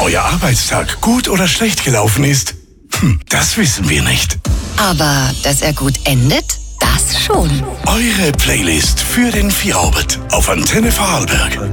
euer Arbeitstag gut oder schlecht gelaufen ist? Das wissen wir nicht. Aber dass er gut endet, das schon. Eure Playlist für den Feierabend auf Antenne Vorarlberg.